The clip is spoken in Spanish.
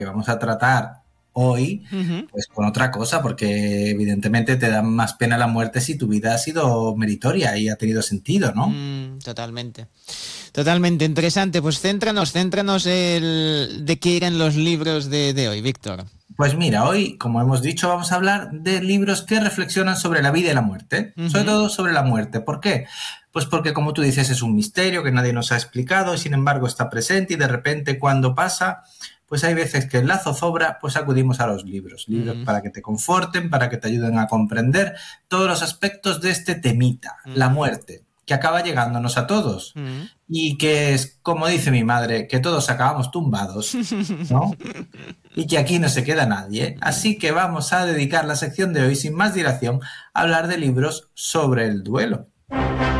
que vamos a tratar hoy, Ujú. pues con otra cosa, porque evidentemente te da más pena la muerte si tu vida ha sido meritoria y ha tenido sentido, ¿no? Totalmente. Totalmente interesante. Pues céntranos de qué eran los libros de hoy, Víctor. Pues mira, hoy, como hemos dicho, vamos a hablar de libros que reflexionan sobre la vida y la muerte, sobre Ujú. todo sobre la muerte. ¿Por qué? Pues porque, como tú dices, es un misterio que nadie nos ha explicado y sin embargo está presente y de repente cuando pasa, pues hay veces que en la zozobra, pues acudimos a los libros, libros Mm, para que te conforten, para que te ayuden a comprender todos los aspectos de este temita, la mm, muerte, que acaba llegándonos a todos mm. y que es, como dice mi madre, que todos acabamos tumbados, ¿no? Y que aquí no se queda nadie. Así que vamos a dedicar la sección de hoy, sin más dilación, a hablar de libros sobre el duelo.